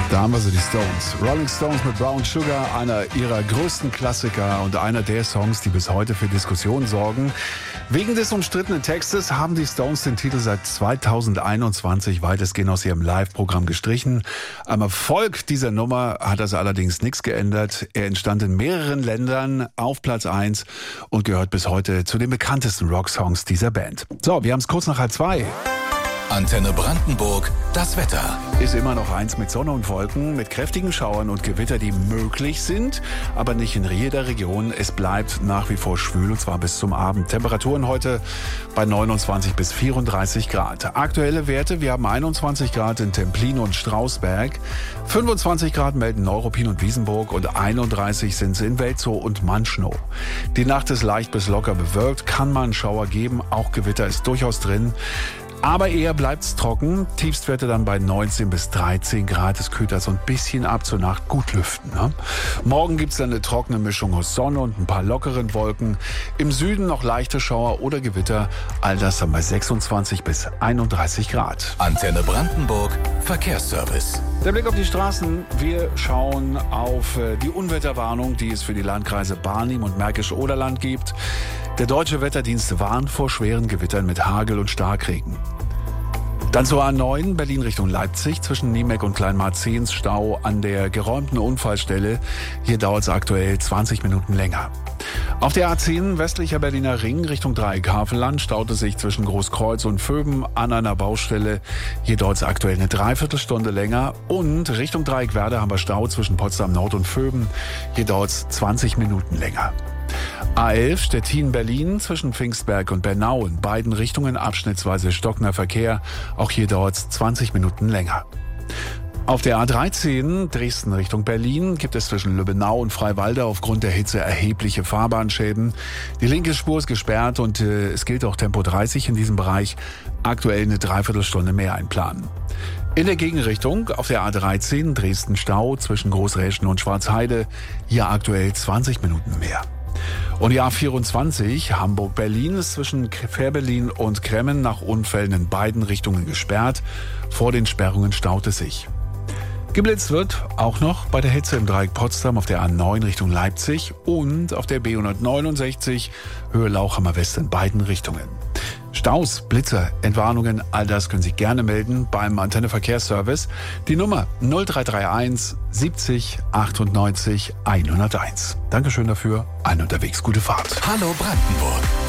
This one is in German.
Da haben wir sie, die Stones. Rolling Stones mit Brown Sugar, einer ihrer größten Klassiker und einer der Songs, die bis heute für Diskussionen sorgen. Wegen des umstrittenen Textes haben die Stones den Titel seit 2021 weitestgehend aus ihrem Live-Programm gestrichen. Am Erfolg dieser Nummer hat das allerdings nichts geändert. Er entstand in mehreren Ländern auf Platz 1 und gehört bis heute zu den bekanntesten Rocksongs dieser Band. So, wir haben es kurz nach 1:30. Antenne Brandenburg, das Wetter. Ist immer noch eins mit Sonne und Wolken, mit kräftigen Schauern und Gewitter, die möglich sind, aber nicht in jeder Region. Es bleibt nach wie vor schwül, und zwar bis zum Abend. Temperaturen heute bei 29 bis 34 Grad. Aktuelle Werte, wir haben 21 Grad in Templin und Strausberg, 25 Grad melden Neuruppin und Wiesenburg und 31 sind es in Welzow und Manschnow. Die Nacht ist leicht bis locker bewölkt, kann mal einen Schauer geben, auch Gewitter ist durchaus drin. Aber eher bleibt's trocken. Tiefstwerte dann bei 19 bis 13 Grad. Es kühlt also ein bisschen ab, zur Nacht gut lüften. Ne? Morgen gibt's dann eine trockene Mischung aus Sonne und ein paar lockeren Wolken. Im Süden noch leichte Schauer oder Gewitter. All das dann bei 26 bis 31 Grad. Antenne Brandenburg, Verkehrsservice. Der Blick auf die Straßen. Wir schauen auf die Unwetterwarnung, die es für die Landkreise Barnim und Märkisch-Oderland gibt. Der Deutsche Wetterdienst warnt vor schweren Gewittern mit Hagel und Starkregen. Dann zur A9, Berlin Richtung Leipzig, zwischen Niemeck und Kleinmarzens Stau an der geräumten Unfallstelle. Hier dauert es aktuell 20 Minuten länger. Auf der A10 westlicher Berliner Ring Richtung Dreieck Havelland staut es sich zwischen Großkreuz und Vöben an einer Baustelle. Hier dauert es aktuell eine Dreiviertelstunde länger. Und Richtung Dreieck Werder haben wir Stau zwischen Potsdam Nord und Vöben. Hier dauert es 20 Minuten länger. A11 Stettin-Berlin zwischen Pfingstberg und Bernau, in beiden Richtungen abschnittsweise stockender Verkehr. Auch hier dauert es 20 Minuten länger. Auf der A13 Dresden Richtung Berlin gibt es zwischen Lübbenau und Freiwalde aufgrund der Hitze erhebliche Fahrbahnschäden. Die linke Spur ist gesperrt und es gilt auch Tempo 30 in diesem Bereich. Aktuell eine Dreiviertelstunde mehr einplanen. In der Gegenrichtung auf der A13 Dresden-Stau zwischen Großräschen und Schwarzheide. Hier aktuell 20 Minuten mehr. Und die A24 Hamburg-Berlin ist zwischen Fährberlin und Kremmen nach Unfällen in beiden Richtungen gesperrt. Vor den Sperrungen staut es sich. Geblitzt wird auch noch bei der Hitze im Dreieck Potsdam auf der A9 Richtung Leipzig und auf der B169 Höhe Lauchhammer West in beiden Richtungen. Staus, Blitzer, Entwarnungen, all das können Sie gerne melden beim Antenne Verkehrsservice. Die Nummer 0331 70 98 101. Dankeschön dafür. Ein unterwegs, gute Fahrt. Hallo Brandenburg.